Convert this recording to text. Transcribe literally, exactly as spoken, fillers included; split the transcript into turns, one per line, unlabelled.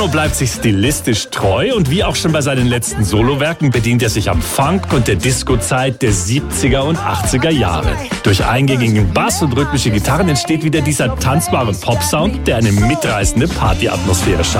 bleibt sich stilistisch treu und wie auch schon bei seinen letzten Solowerken bedient er sich am Funk und der Disco-Zeit der siebziger und achtziger Jahre. Durch eingängigen Bass und rhythmische Gitarren entsteht wieder dieser tanzbare Pop-Sound, der eine mitreißende Partyatmosphäre schafft.